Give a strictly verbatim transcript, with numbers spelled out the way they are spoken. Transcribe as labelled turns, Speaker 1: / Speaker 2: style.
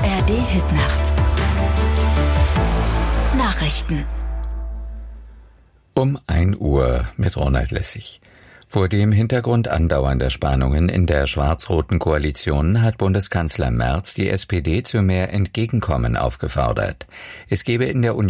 Speaker 1: R D Hitnacht. Nachrichten.
Speaker 2: Um ein Uhr mit Ronald Lessig. Vor dem Hintergrund andauernder Spannungen in der schwarz-roten Koalition hat Bundeskanzler Merz die S P D zu mehr Entgegenkommen aufgefordert. Es gebe in der Union